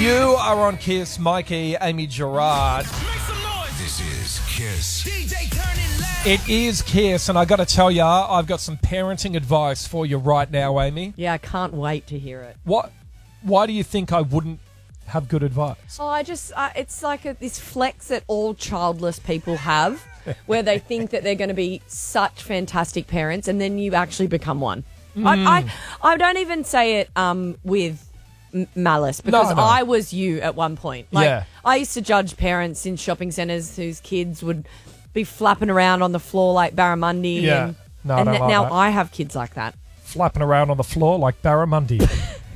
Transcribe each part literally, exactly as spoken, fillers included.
You are on Kiss. Mikey, Amy Gerard. This is Kiss. It is Kiss, and I got to tell you, I've got some parenting advice for you right now, Amy. Yeah, I can't wait to hear it. What? Why do you think I wouldn't have good advice? Oh, I just, uh, it's like a, this flex that all childless people have, where they think that they're going to be such fantastic parents, and then you actually become one. Mm. I, I, I don't even say it um, with m- malice, because No, no. I was you at one point. Like, Yeah. I used to judge parents in shopping centres whose kids would be flapping around on the floor like barramundi. Yeah. And, No, I and don't th- like now that. I have kids like that. Flapping around on the floor like barramundi.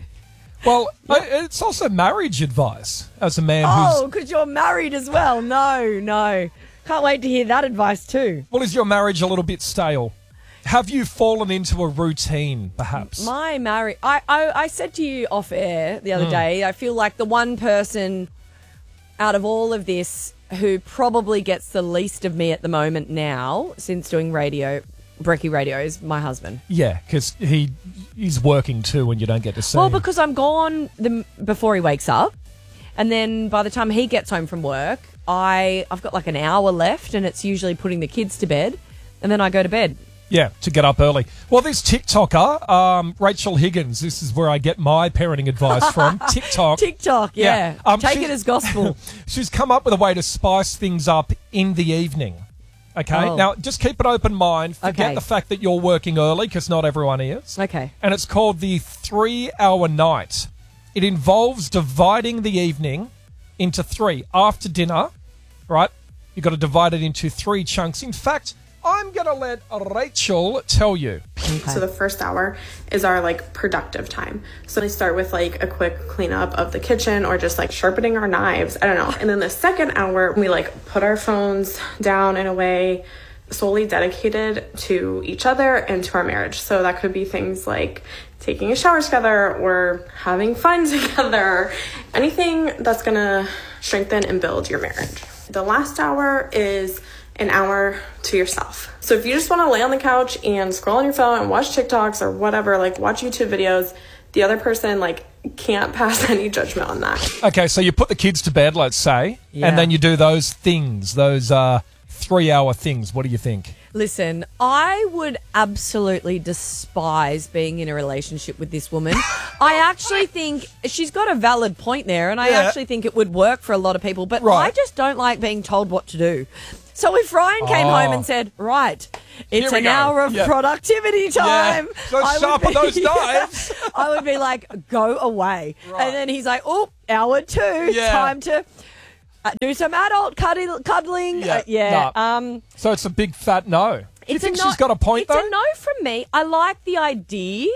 Well, I, it's also marriage advice as a man who's... Oh, because you're married as well. No, no. Can't wait to hear that advice too. Well, is your marriage a little bit stale? Have you fallen into a routine, perhaps? My marriage... I, I, I said to you off air the other Mm. day, I feel like the one person out of all of this who probably gets the least of me at the moment now, since doing radio, Brekkie Radio, is my husband. Yeah, because he he's working too and you don't get to see Well, him. because I'm gone the, before he wakes up, and then by the time he gets home from work, I, I've got like an hour left, and it's usually putting the kids to bed, and then I go to bed. Yeah, to get up early. Well, this TikToker, um, Rachel Higgins, this is where I get my parenting advice from. TikTok. TikTok, yeah. Yeah. Um, Take she's- it as gospel. She's come up with a way to spice things up in the evening. Okay? Oh. Now, just keep an open mind. Forget Okay. the fact that you're working early, because not everyone is. Okay. And it's called the three-hour night. It involves dividing the evening into three. After dinner, right, you've got to divide it into three chunks. In fact, I'm going to let Rachel tell you. Okay. So the first hour is our like productive time. So we start with like a quick cleanup of the kitchen or just like sharpening our knives. I don't know. And then the second hour, we like put our phones down in a way solely dedicated to each other and to our marriage. So that could be things like taking a shower together or having fun together, anything that's gonna strengthen and build your marriage. The last hour is an hour to yourself. So if you just want to lay on the couch and scroll on your phone and watch TikToks or whatever, like watch YouTube videos, the other person like can't pass any judgment on that. Okay, so you put the kids to bed, let's say, Yeah. and then you do those things, those uh, three-hour things. What do you think? Listen, I would absolutely despise being in a relationship with this woman. I actually think she's got a valid point there, and I Yeah. actually think it would work for a lot of people, but Right. I just don't like being told what to do. So if Ryan came Oh. home and said, right, it's Here we an go. hour of Yeah. productivity time. So I would sharpen be- those knives. I would be like, go away. Right. And then he's like, oh, hour two, Yeah. time to uh, do some adult cuddle- cuddling. Yeah. Uh, yeah. No. Um, So it's a big fat no. Do you it's think a no, she's got a point, it's though? a no from me. I like the idea.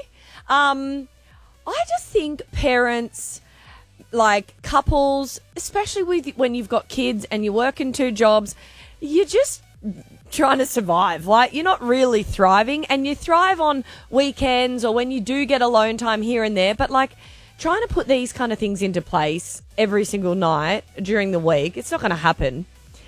Um, I just think parents, like couples, especially with when you've got kids and you're working two jobs, you're just trying to survive. Like, you're not really thriving, and you thrive on weekends or when you do get alone time here and there. But like, trying to put these kind of things into place every single night during the week, it's not going to happen.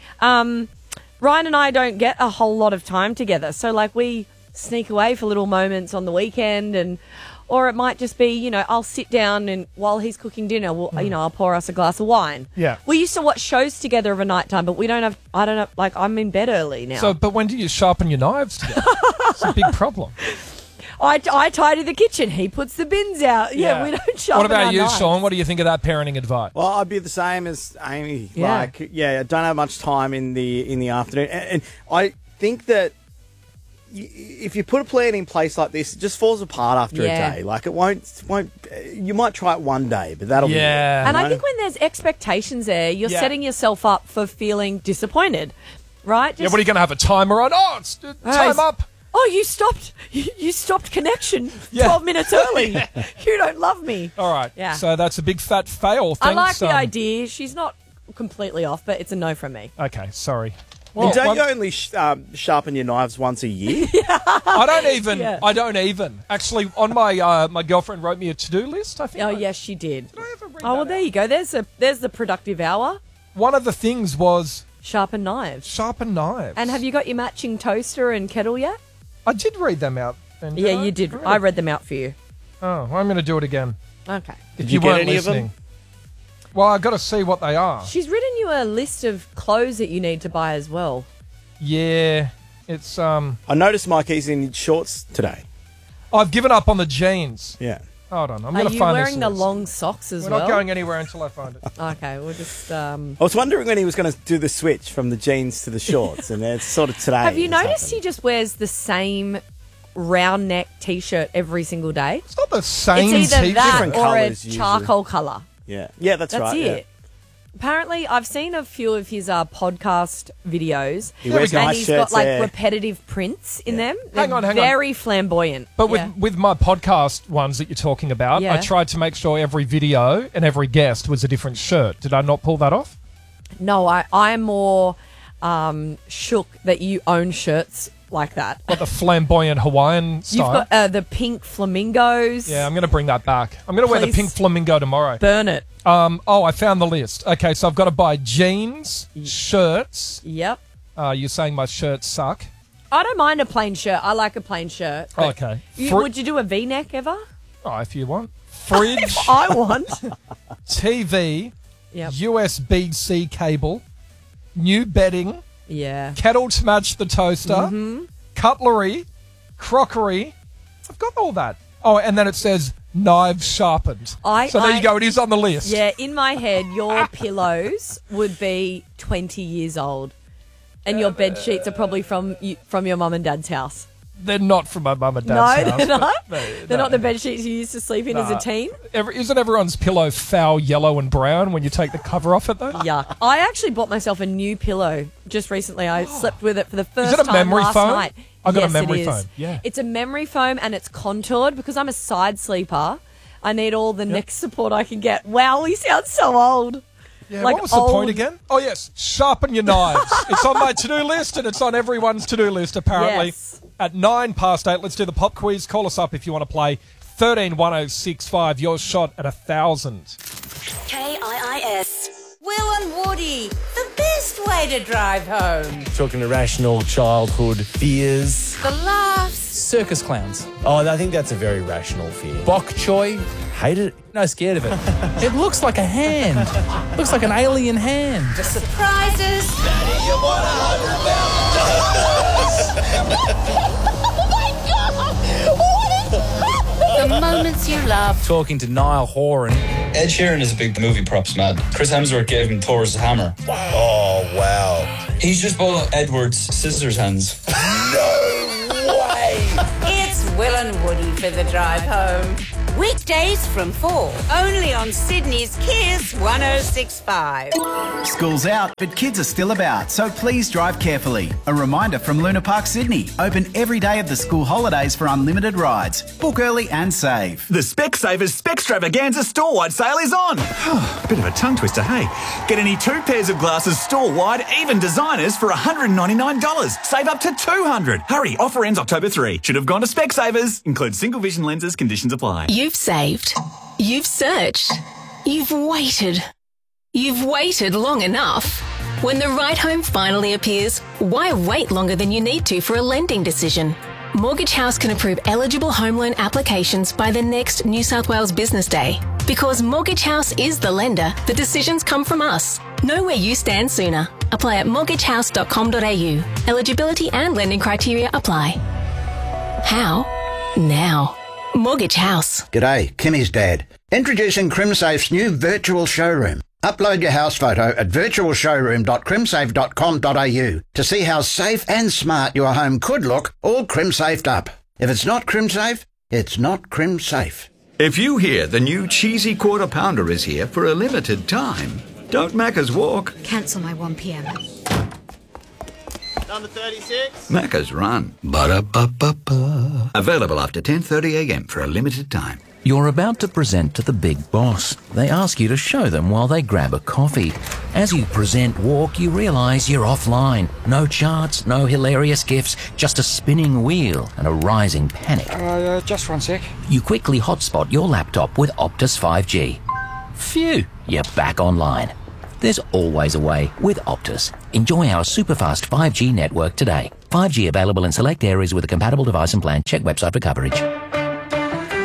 Um, Ryan and I don't get a whole lot of time together. So, like, we sneak away for little moments on the weekend, and or it might just be, you know, I'll sit down and while he's cooking dinner, we'll, you know, I'll pour us a glass of wine. Yeah. We used to watch shows together of a night time, but we don't have, I don't know, like, I'm in bed early now. So, but when do you sharpen your knives together? It's a big problem. I, I tidy the kitchen. He puts the bins out. Yeah, we don't sharpen What about our you, knives. Sean? What do you think of that parenting advice? Well, I'd be the same as Amy. Yeah. Like, yeah, I don't have much time in the in the afternoon, and, and I think that y- if you put a plan in place like this, it just falls apart after Yeah. a day. Like, it won't won't. You might try it one day, but that'll Yeah. be it. And you I know? think when there's expectations there, you're Yeah. setting yourself up for feeling disappointed, right? Yeah, what are you going to have a timer on? Oh, it's uh, time it's- up. Oh, you stopped. You, you stopped connection Yeah. twelve minutes early. You don't love me. All right. Yeah. So that's a big fat fail. I like Thanks, the um, idea. She's not completely off, but it's a no from me. Okay, sorry. And don't one- you only sh- um, sharpen your knives once a year? I don't even. Yeah. I don't even. Actually, on my uh, my girlfriend wrote me a to-do list. I think. Oh I- yes, she did. Did I ever read Oh well, that there out? you go. There's a there's the productive hour. One of the things was Sharpen knives. sharpen knives. And have you got your matching toaster and kettle yet? I did read them out. Then, Yeah, I? you did. Really? I read them out for you. Oh, well, I'm going to do it again. Okay. If you get weren't any of them? listening. Well, I've got to see what they are. She's written you a list of clothes that you need to buy as well. Yeah, it's... um. I noticed Mike is in shorts today. I've given up on the jeans. Yeah. Hold on, I'm Are going to you find wearing this the list. long socks as We're well? not going anywhere until I find it. Okay, we'll just... Um... I was wondering when he was going to do the switch from the jeans to the shorts, and it's sort of today. Have you it's noticed happened. he just wears the same round neck T-shirt every single day? It's not the same It's either t-shirt. that Different or a colours, usually. charcoal colour. Yeah, yeah, that's, That's right. it. Apparently, I've seen a few of his uh, podcast videos, He wears and nice he's shirts, got like yeah. repetitive prints in Yeah. them. Hang They're on, hang on. very flamboyant. But with, Yeah. with my podcast ones that you're talking about, Yeah. I tried to make sure every video and every guest was a different shirt. Did I not pull that off? No, I, I'm more um, shook that you own shirts like that. What, the flamboyant Hawaiian You've style? got uh, the pink flamingos. Yeah, I'm going to bring that back. I'm going to wear the Please. pink flamingo tomorrow. Burn it. Um, oh, I found the list. Okay, so I've got to buy jeans, shirts. Yep. Uh, you're saying my shirts suck? I don't mind a plain shirt. I like a plain shirt. Oh, but okay. You, Fr- would you do a V-neck ever? Oh, if you want. Fridge, I want. T V, Yep. U S B C cable, new bedding, Yeah. kettle to match the toaster, Mm-hmm. cutlery, crockery. I've got all that. Oh, and then it says knives sharpened. I- so there I- you go. It is on the list. Yeah, in my head, your pillows would be twenty years old, and your bed sheets are probably from you, from your mum and dad's house. They're not from my mum and No, dad's house. they're but not. they- They're no. not the bed sheets you used to sleep in as a Nah. teen. Every, isn't everyone's pillow foul yellow and brown when you take the cover off it, though? Yuck. I actually bought myself a new pillow just recently. I slept with it for the first it a time memory last foam? night. I got a Yes, it memory is. foam, yeah. It's a memory foam and it's contoured because I'm a side sleeper. I need all the neck support I can get. Wow, we sound so old. Yeah, Like what was the point old- again? Oh, yes. Sharpen your knives. It's on my to-do list, and it's on everyone's to-do list, apparently. Yes. At nine past eight, let's do the pop quiz. Call us up if you want to play. thirteen one oh six five. Your shot at a thousand. K I I S. Will and Woody, the best way to drive home. Talking irrational childhood fears. The laughs. Circus clowns. Oh, I think that's a very rational fear. Bok choy. Hate it. No, scared of it. It looks like a hand. Looks like an alien hand. The surprises. The moments you love. Talking to Niall Horan. Ed Sheeran is a big movie props man. Chris Hemsworth gave him Thor's hammer. Oh, wow. He's just bought Edward's scissors hands. It's Will and Woody for the drive home. Weekdays from four. Only on Sydney's Kiss one oh six point five. School's out, but kids are still about, so please drive carefully. A reminder from Luna Park Sydney. Open every day of the school holidays for unlimited rides. Book early and save. The Specsavers Specstravaganza store-wide sale is on. Bit of a tongue twister, hey? Get any two pairs of glasses store-wide, even designers, for one hundred ninety-nine dollars. Save up to two hundred dollars. Hurry, offer ends October third. Should have gone to Specsavers. Includes single vision lenses, conditions apply. You've saved. You've searched. You've waited. You've waited long enough. When the right home finally appears, why wait longer than you need to for a lending decision? Mortgage House can approve eligible home loan applications by the next New South Wales Business Day. Because Mortgage House is the lender, the decisions come from us. Know where you stand sooner. Apply at mortgage house dot com dot a u. Eligibility and lending criteria apply. How? Now. Mortgage House. G'day, Kimmy's dad. Introducing CrimSafe's new virtual showroom. Upload your house photo at virtual showroom dot crimsafe dot com dot a u to see how safe and smart your home could look, all CrimSafed up. If it's not CrimSafe, it's not CrimSafe. If you hear the new cheesy quarter pounder is here for a limited time, don't Macca's walk, Cancel my one p.m. Number thirty-six. Macca's run. Ba-da-ba-ba-ba. Available after ten thirty a m for a limited time. You're about to present to the big boss. They ask you to show them while they grab a coffee. As you present walk, you realise you're offline. No charts, no hilarious gifs, just a spinning wheel and a rising panic. Uh, just one sec. You quickly hotspot your laptop with Optus five G. Phew, you're back online. There's always a way with Optus. Enjoy our superfast five G network today. five G available in select areas with a compatible device and plan. Check website for coverage.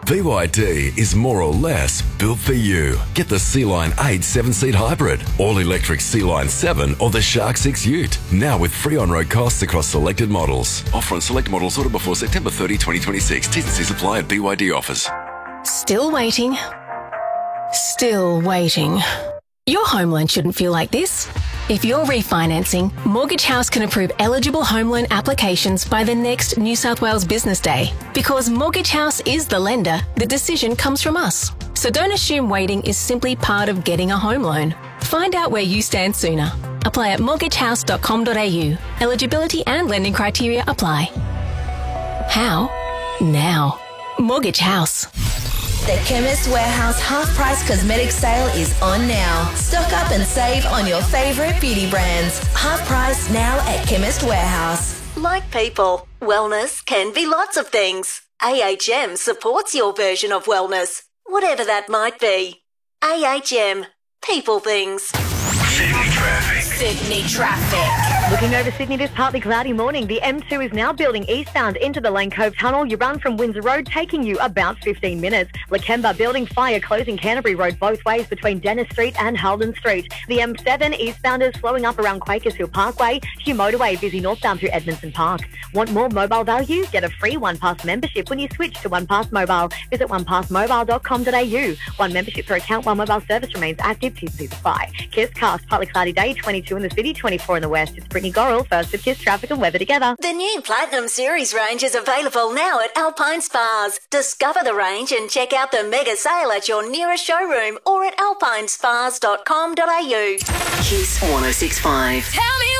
B Y D is more or less built for you. Get the Sea-Line eight seven-seat hybrid, all-electric Sea-Line seven or the Shark six Ute. Now with free on-road costs across selected models. Offer on select models ordered before September thirtieth, twenty twenty-six. T's and C's apply at B Y D offers. Still waiting. Still waiting. Your home loan shouldn't feel like this. If you're refinancing, Mortgage House can approve eligible home loan applications by the next New South Wales Business Day. Because Mortgage House is the lender, the decision comes from us. So don't assume waiting is simply part of getting a home loan. Find out where you stand sooner. Apply at mortgage house dot com dot a u. Eligibility and lending criteria apply. How? Now. Mortgage House. The Chemist Warehouse half-price cosmetic sale is on now. Stock up and save on your favourite beauty brands. Half price now at Chemist Warehouse. Like people, wellness can be lots of things. A H M supports your version of wellness, whatever that might be. A H M. People things. Sydney traffic. Sydney traffic. Looking over Sydney this partly cloudy morning, the M two is now building eastbound into the Lane Cove Tunnel. You run from Windsor Road, taking you about fifteen minutes. Lakemba building fire, closing Canterbury Road both ways between Dennis Street and Halden Street. The M seven eastbounders slowing up around Quakers Hill Parkway. Hugh Motorway busy northbound through Edmondson Park. Want more mobile value? Get a free One Pass membership when you switch to One Pass Mobile. Visit one pass mobile dot com dot a u. One membership per account while mobile service remains active. T's and C's apply. Kiss Cast, partly cloudy day, twenty-two in the city, twenty-four in the west. It's Brittany Gorrell, first with Kiss Traffic and Weather together. The new Platinum Series range is available now at Alpine Spas. Discover the range and check out the mega sale at your nearest showroom or at alpine spas dot com dot a u. Kiss one oh six point five. Tell me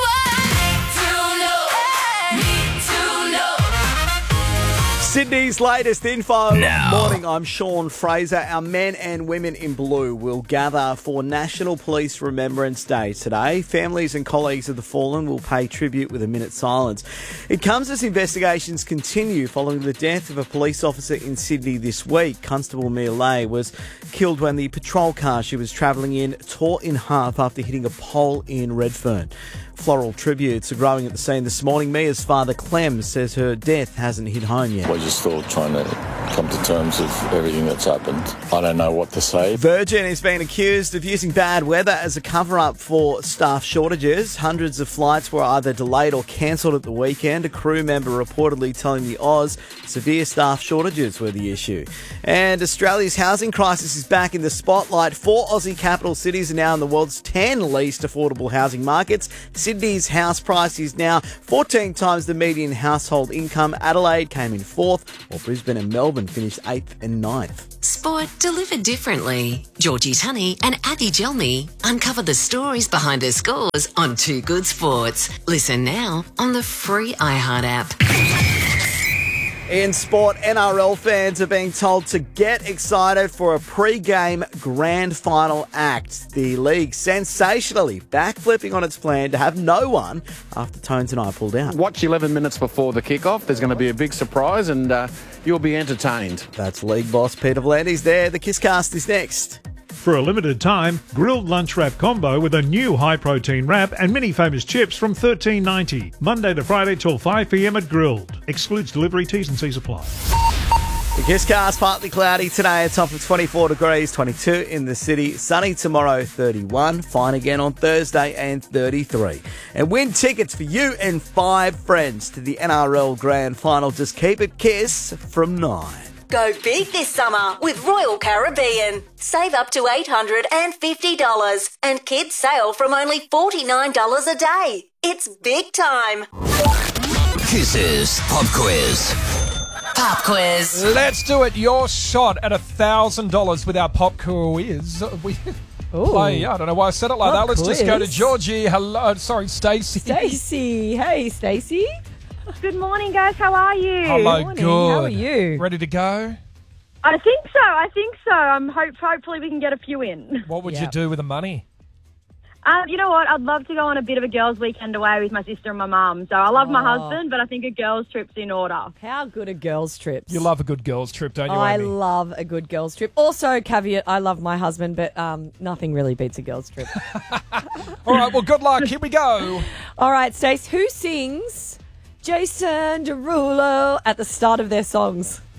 Sydney's latest info. Now. Morning, I'm Sean Fraser. Our men and women in blue will gather for National Police Remembrance Day today. Families and colleagues of the fallen will pay tribute with a minute's silence. It comes as investigations continue following the death of a police officer in Sydney this week. Constable Mia Lay was killed when the patrol car she was travelling in tore in half after hitting a pole in Redfern. Floral tributes are growing at the scene this morning. Mia's father, Clem, says her death hasn't hit home yet. We're just still trying to come to terms with everything that's happened. I don't know what to say. Virgin is being accused of using bad weather as a cover-up for staff shortages. Hundreds of flights were either delayed or cancelled at the weekend. A crew member reportedly telling the Oz severe staff shortages were the issue. And Australia's housing crisis is back in the spotlight. Four Aussie capital cities are now in the world's ten least affordable housing markets. Sydney's house price is now fourteen times the median household income. Adelaide came in fourth, while Brisbane and Melbourne finished eighth and ninth. Sport delivered differently. Georgie Tunney and Abby Gelmy uncover the stories behind the scores on Two Good Sports. Listen now on the free iHeart app. In sport, N R L fans are being told to get excited for a pre-game grand final act. The league sensationally backflipping on its plan to have no one after Tones and I pulled out. Watch eleven minutes before the kickoff. There's going to be a big surprise and uh, you'll be entertained. That's league boss Peter V'landys there. The Kisscast is next. For a limited time, grilled lunch wrap combo with a new high-protein wrap and mini famous chips from thirteen ninety. Monday to Friday till five p m at Grilled. Excludes delivery, T's and C's apply. The Kisscast, partly cloudy today, a top of twenty-four degrees, twenty-two in the city. Sunny tomorrow, thirty-one. Fine again on Thursday and thirty-three. And win tickets for you and five friends to the N R L Grand Final. Just keep it Kiss from nine. Go big this summer with Royal Caribbean. Save up to eight hundred fifty dollars and kids sail from only forty-nine dollars a day. It's big time. Kisses Pop Quiz. Pop quiz. Let's do it. Your shot at one thousand dollars with our pop quiz. We play. I don't know why I said it like Pop that. Let's just go to quiz. Georgie. Hello. Sorry, Stacey. Stacey. Hey, Stacey. Good morning, guys. How are you? Hello, Morning. good. How are you? Ready to go? I think so. I think so. I'm hope hopefully we can get a few in. What would Yeah. you do with the money? Um, you know what? I'd love to go on a bit of a girls' weekend away with my sister and my mum. So I love my Oh. husband, but I think a girls' trip's in order. How good are girls' trips? You love a good girls' trip, don't you, I Amy? love a good girls' trip. Also, caveat, I love my husband, but um, nothing really beats a girls' trip. All right, well, good luck. Here we go. All right, Stace, who sings Jason Derulo at the start of their songs?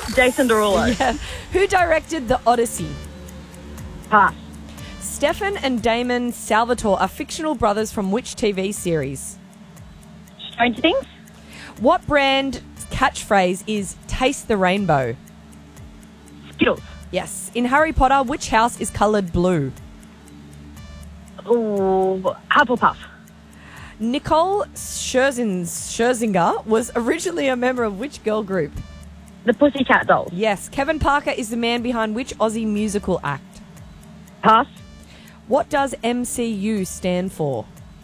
Jason Derulo. Yeah. Who directed The Odyssey? Pass. Stefan and Damon Salvatore are fictional brothers from which T V series? Stranger Things. What brand catchphrase is "Taste the rainbow"? Skittles. Yes. In Harry Potter, which house is coloured blue? Ooh, Hufflepuff. Nicole Scherzinger Scherzinger was originally a member of which girl group? The Pussycat Dolls. Yes. Kevin Parker is the man behind which Aussie musical act? Pass. What does M C U stand for?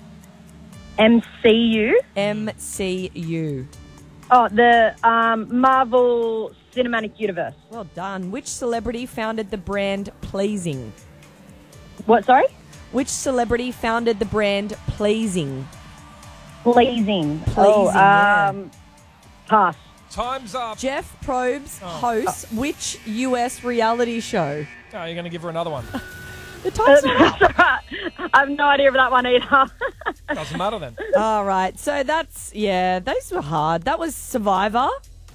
M C U. M C U. Oh, the um, Marvel Cinematic Universe. Well done. Which celebrity founded the brand Pleasing? What, sorry? Which celebrity founded the brand Pleasing? Pleasing. Pleasing, Oh, yeah. um, pass. Time's up. Jeff Probst Oh. hosts which U S reality show? Oh, you're going to give her another one. The time's That's all right. I have no idea of that one either. Doesn't matter then. All right. So that's, yeah, those were hard. That was Survivor.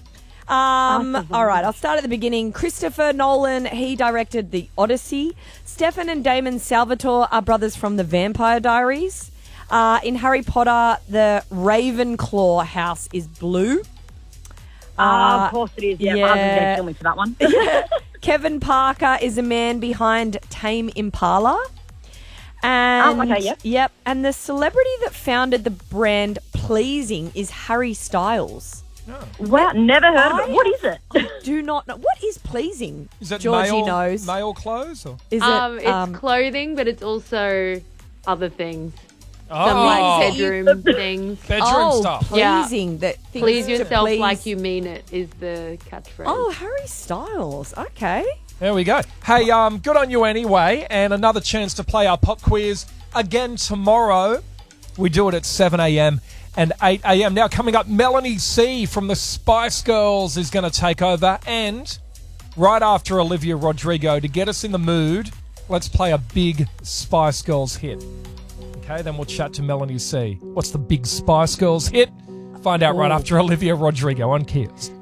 Um, all right, I'll start at the beginning. Christopher Nolan, he directed The Odyssey. Stefan and Damon Salvatore are brothers from The Vampire Diaries. Uh, in Harry Potter, the Ravenclaw house is blue. Ah, Uh, of course it is. Yeah, yeah. my husband's going to kill me for that one. Kevin Parker is a man behind Tame Impala. And, Oh, okay, yep. Yep. And the celebrity that founded the brand Pleasing is Harry Styles. Wow, never heard of I it. What is it? Do not know. What is Pleasing? Is it Georgie male, knows. male clothes? Or? Is um, it? it's um, clothing, but it's also other things. Oh. Some like bedroom things. Bedroom oh, stuff. Pleasing. That things Please to yourself please. like you mean it is the catchphrase. Oh, Harry Styles. Okay. There we go. Hey, um, good on you anyway, and another chance to play our pop quiz again tomorrow. We do it at seven a.m. and eight a.m. Now coming up, Melanie C from the Spice Girls is going to take over, and right after Olivia Rodrigo, to get us in the mood, let's play a big Spice Girls hit. Okay, then we'll chat to Melanie C. What's the big Spice Girls hit? Find out right after Olivia Rodrigo on Kiers.